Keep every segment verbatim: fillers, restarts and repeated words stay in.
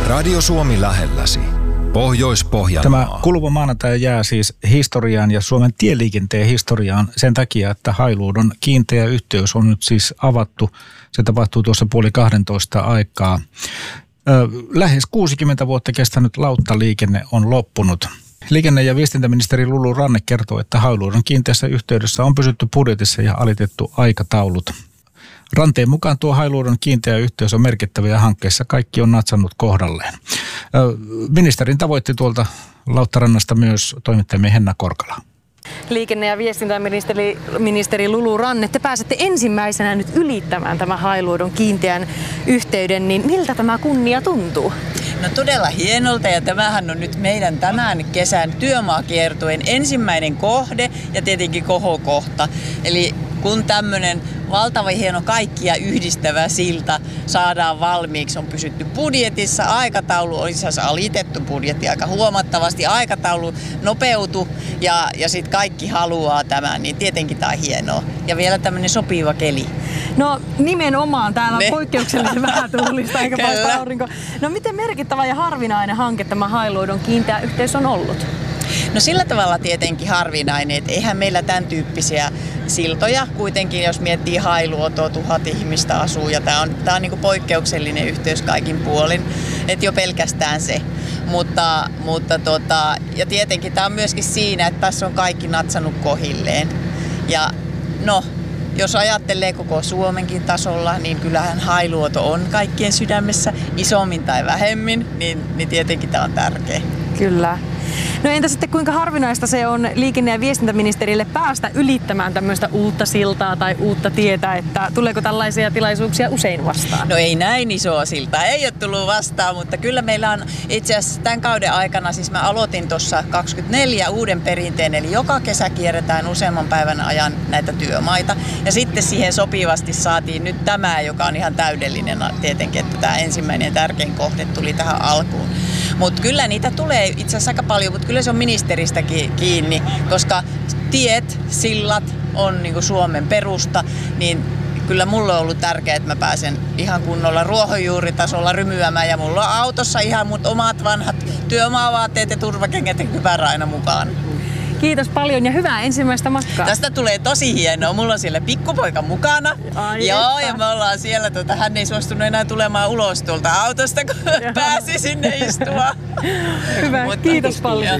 Radio Suomi lähelläsi. Pohjois-Pohjanmaa. Tämä kuluva maanantai jää siis historiaan ja Suomen tieliikenteen historiaan sen takia, että Hailuodon kiinteä yhteys on nyt siis avattu. Se tapahtuu tuossa puoli kahdentoista aikaa. Lähes kuusikymmentä vuotta kestänyt lauttaliikenne on loppunut. Liikenne- ja viestintäministeri Lulu Ranne kertoo, että Hailuodon kiinteässä yhteydessä on pysytty budjetissa ja alitettu aikataulut. Ranteen mukaan tuo Hailuodon kiinteä yhteys on merkittävä ja hankkeessa kaikki on natsannut kohdalleen. Ministerin tavoitti tuolta Lauttarannasta myös toimittajamme Henna Korkala. Liikenne- ja viestintäministeri ministeri Lulu Ranne, te pääsette ensimmäisenä nyt ylittämään tämän Hailuodon kiinteän yhteyden, niin miltä tämä kunnia tuntuu? No todella hienolta, ja tämähän on nyt meidän tämän kesän työmaakiertueen ensimmäinen kohde ja tietenkin kohokohta. Eli kun tämmöinen valtava hieno kaikkia yhdistävä silta saadaan valmiiksi, on pysytty budjetissa, aikataulu on itse asiassa alitettu budjetti aika huomattavasti, aikataulu nopeutu ja, ja sitten kaikki haluaa tämän, niin tietenkin tämä on hienoa. Ja vielä tämmöinen sopiva keli. No nimenomaan, täällä on Ne. poikkeuksellisen vähän tuulista eikä paista aurinko. No miten merkittävä ja harvinainen hanke tämä Hailuodon kiinteä yhteys on ollut? No sillä tavalla tietenkin harvinainen, että eihän meillä tämän tyyppisiä siltoja kuitenkin, jos miettii Hailuotoa, tuhat ihmistä asuu ja tämä on, tää on niinku poikkeuksellinen yhteys kaikin puolin, että jo pelkästään se. Mutta, mutta tota, ja tietenkin tämä on myöskin siinä, että tässä on kaikki natsannut kohilleen. Ja no, jos ajattelee koko Suomenkin tasolla, niin kyllähän Hailuoto on kaikkien sydämessä isommin tai vähemmin, niin, niin tietenkin tämä on tärkeä. Kyllä. No entä sitten kuinka harvinaista se on liikenne- ja viestintäministerille päästä ylittämään tämmöistä uutta siltaa tai uutta tietä, että tuleeko tällaisia tilaisuuksia usein vastaan? No ei näin isoa siltaa, ei ole tullut vastaan, mutta kyllä meillä on itse asiassa tämän kauden aikana, siis mä aloitin tuossa kaksikymmentäneljä uuden perinteen, eli joka kesä kierretään useamman päivän ajan näitä työmaita. Ja sitten siihen sopivasti saatiin nyt tämä, joka on ihan täydellinen tietenkin, että tämä ensimmäinen tärkein kohde tuli tähän alkuun. Mutta kyllä niitä tulee itse asiassa aika paljon, mutta kyllä se on ministeristäkin kiinni, koska tiet, sillat on niinku Suomen perusta, niin kyllä mulle on ollut tärkeää, että mä pääsen ihan kunnolla ruohonjuuritasolla rymyämään ja mulla on autossa ihan mut omat vanhat työmaavaatteet ja turvakengät ja kypärä aina mukaan. Kiitos paljon ja hyvää ensimmäistä matkaa. Tästä tulee tosi hienoa. Mulla on siellä pikkupoika mukana. Ai Joo, että. ja me ollaan siellä, tuota, hän ei suostunut enää tulemaan ulos tuolta autosta, kun pääsi sinne istua. Hyvä, Mutta, kiitos paljon.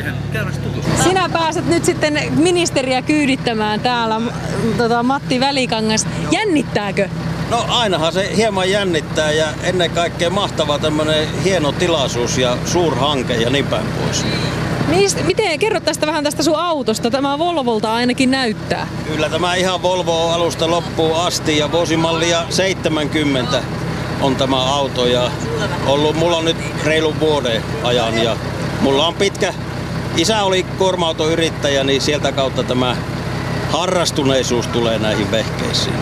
Sinä pääset nyt sitten ministeriä kyydittämään täällä, tota, Matti Välikangas. Jännittääkö? No ainahan se hieman jännittää ja ennen kaikkea mahtava tämmönen hieno tilaisuus ja suurhanke ja niin päin pois. Mist, miten, kerro tästä vähän tästä sun autosta. Tämä Volvolta ainakin näyttää. Kyllä tämä ihan Volvo on alusta loppuun asti ja vuosimallia seitsemänkymmentä on tämä auto ja ollut, mulla on nyt reilun vuoden ajan ja mulla on pitkä, isä oli kuorma-autoyrittäjä, niin sieltä kautta tämä harrastuneisuus tulee näihin vehkeisiin.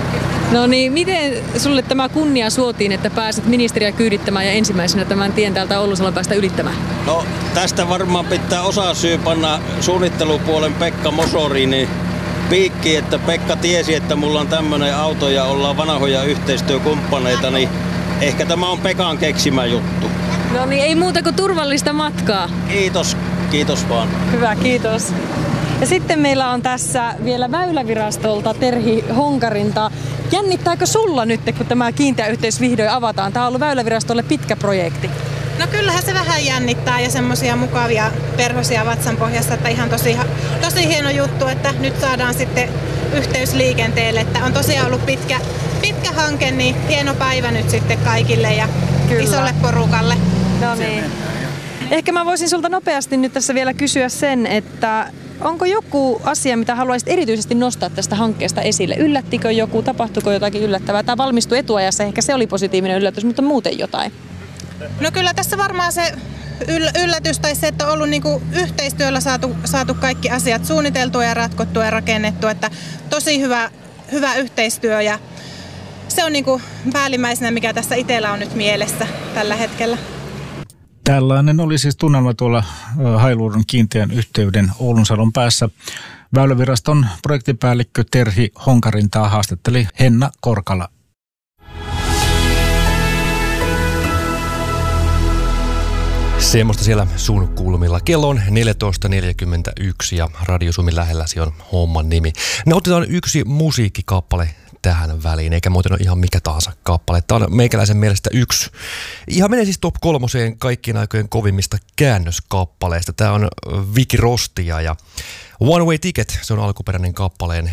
No niin, miten sulle tämä kunnia suotiin, että pääset ministeriä kyydittämään ja ensimmäisenä tämän tien täältä Oulunsalon päästä ylittämään? No tästä varmaan pitää osa syy panna suunnittelupuolen Pekka Mosoriin piikki, että Pekka tiesi, että mulla on tämmönen auto ja ollaan vanhoja yhteistyökumppaneita, niin ehkä tämä on Pekan keksimä juttu. No niin, ei muuta kuin turvallista matkaa. Kiitos, kiitos vaan. Hyvä, kiitos. Ja sitten meillä on tässä vielä Väylävirastolta Terhi Honkarinta. Jännittääkö sulla nyt, kun tämä kiinteä yhteys vihdoin avataan? Tämä on ollut Väylävirastolle pitkä projekti. No kyllähän se vähän jännittää ja semmoisia mukavia perhosia vatsan pohjassa, että ihan tosi, tosi hieno juttu, että nyt saadaan sitten yhteys liikenteelle. Että on tosiaan ollut pitkä, pitkä hanke, niin hieno päivä nyt sitten kaikille ja Kyllä. isolle porukalle. No niin. Ehkä mä voisin sulta nopeasti nyt tässä vielä kysyä sen, että onko joku asia, mitä haluaisit erityisesti nostaa tästä hankkeesta esille? Yllättikö joku, tapahtuiko jotakin yllättävää? Tämä valmistui etuajassa, ehkä se oli positiivinen yllätys, mutta muuten jotain. No kyllä tässä varmaan se yllätys tai se, että on ollut niinku yhteistyöllä saatu, saatu kaikki asiat suunniteltua ja ratkottua ja rakennettua. Että tosi hyvä, hyvä yhteistyö ja se on niinku päällimmäisenä, mikä tässä itsellä on nyt mielessä tällä hetkellä. Tällainen oli siis tunnelma tuolla Hailuodon kiinteän yhteyden Oulunsalon päässä. Väyläviraston projektipäällikkö Terhi Honkarintaa haastatteli Henna Korkala. Semmoista siellä sun kulmilla. Kello on neljätoista neljäkymmentäyksi ja Radio Suomi lähelläsi on homman nimi. Nautitaan yksi musiikkikappale tähän väliin, eikä muuten ole ihan mikä tahansa kappale. Tämä on meikäläisen mielestä yksi. Ihan menee siis top kolmoseen kaikkien aikojen kovimmista käännöskappaleista. Tämä on Vicky Rostia ja One Way Ticket, se on alkuperäinen kappaleen